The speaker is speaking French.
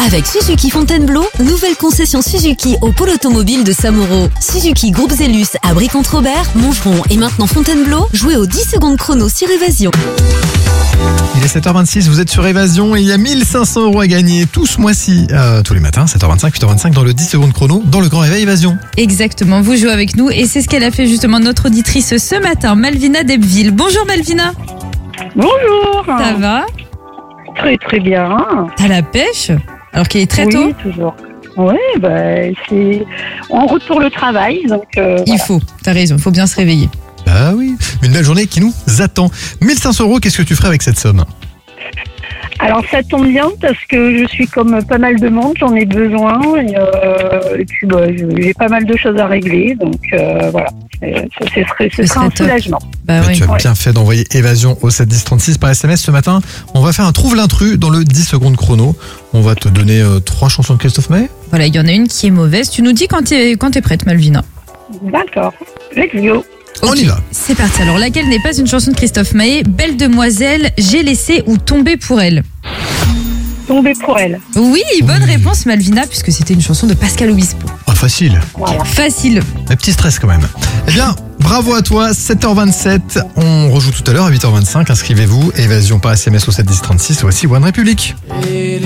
Avec Suzuki Fontainebleau, nouvelle concession Suzuki au pôle automobile de Samoro. Suzuki Groupe Zellus à Brie-Contre-Robert, Montgeron et maintenant Fontainebleau. Jouez aux 10 secondes chrono sur Évasion. Il est 7h26, vous êtes sur Évasion et il y a 1 500 € à gagner tout ce mois-ci, tous les matins, 7h25, 8h25 dans le 10 secondes chrono, dans le Grand Réveil Évasion. Exactement, vous jouez avec nous et c'est ce qu'elle a fait justement notre auditrice ce matin, Malvina d'Ebbeville. Bonjour Malvina. Bonjour. Ça va? Très très bien. T'as la pêche? Alors qu'il est très tôt. Oui, toujours. Oui, c'est en route pour le travail. Donc, Il faut, t'as raison, il faut bien se réveiller. Ah oui, une belle journée qui nous attend. 1 500 €, qu'est-ce que tu ferais avec cette somme? Alors ça tombe bien parce que je suis comme pas mal de monde, j'en ai besoin et puis j'ai pas mal de choses à régler. Donc voilà, ce sera un top. soulagement. Bah oui. Tu as bien fait d'envoyer Évasion au 7 10 36 par SMS ce matin. On va faire un trouve l'intrus dans le 10 secondes chrono. On va te donner 3 chansons de Christophe Maé. Voilà, il y en a une qui est mauvaise. Tu nous dis quand t'es prête, Malvina. D'accord, let's go. On y va. C'est parti. Alors, laquelle n'est pas une chanson de Christophe Maé? Belle demoiselle, j'ai laissé ou tombé pour elle? Tomber pour elle. Oui, bonne réponse, Malvina, puisque c'était une chanson de Pascal Obispo. Ah, facile. Voilà. Facile. Un petit stress quand même. Eh bien, bravo à toi, 7h27. On rejoue tout à l'heure à 8h25. Inscrivez-vous. Évasion par SMS au 7 10 36. Voici One République.